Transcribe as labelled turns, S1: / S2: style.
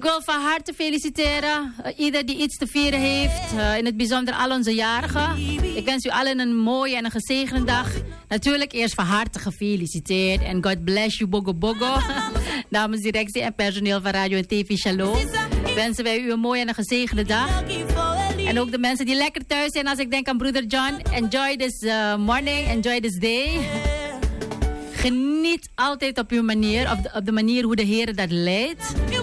S1: wil van harte feliciteren. Ieder die iets te vieren heeft. In het bijzonder al onze jarigen. Ik wens u allen een mooie en een gezegende dag. Natuurlijk eerst van harte gefeliciteerd. En God bless you, Bogo Bogo. Namens directie en personeel van Radio en TV Shalom. Wensen wij u een mooie en een gezegende dag. En ook de mensen die lekker thuis zijn. Als ik denk aan broeder John. Enjoy this morning. Enjoy this day. Geniet altijd op uw manier. Op de manier hoe de Heer dat leidt.